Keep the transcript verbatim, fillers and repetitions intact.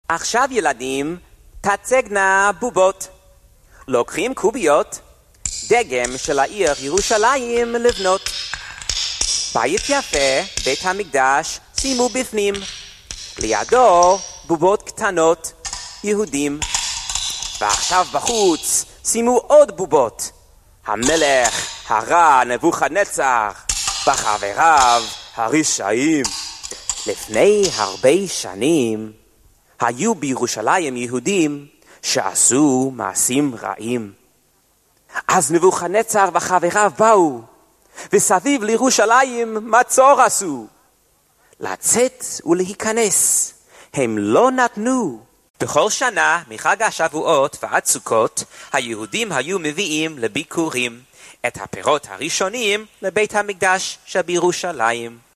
עכשיו ילדים, תצגנה בובות. לוקחים קוביות, דגם של העיר ירושלים לבנות. בית יפה, בית המקדש, שימו בפנים. לידו בובות קטנות, יהודים. ועכשיו בחוץ, שימו עוד בובות. המלך הרע נבוכדנצר, בחבריו הרשעים. לפני הרבה שנים, היו בירושלים יהודים שעשו מעשים רעים. אז נבוכדנצר וחבריו באו, וסביב לירושלים מצור עשו. לצאת ולהיכנס הם לא נתנו. בכל שנה מחג השבועות ועד סוכות היהודים היו מביאים לביקורים את הפירות הראשונים לבית המקדש שבירושלים.